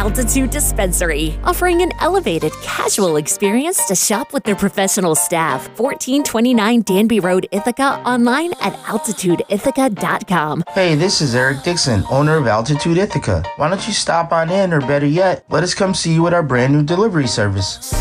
Altitude Dispensary, offering an elevated, casual experience to shop with their professional staff. 1429 Danby Road, Ithaca, online at altitudeithaca.com. Hey, this is Eric Dixon, owner of Altitude Ithaca. Why don't you stop on in, or better yet, let us come see you at our brand new delivery service.